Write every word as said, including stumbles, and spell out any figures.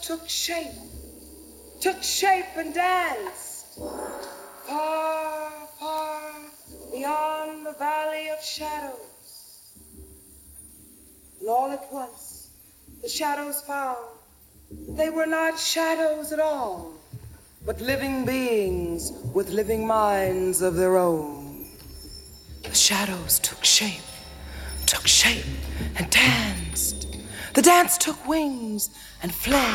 took shape, took shape and danced far, far beyond the valley of shadows. And all at once, the shadows found they were not shadows at all, but living beings with living minds of their own. The shadows took shape, took shape and danced. The dance took wings and fled.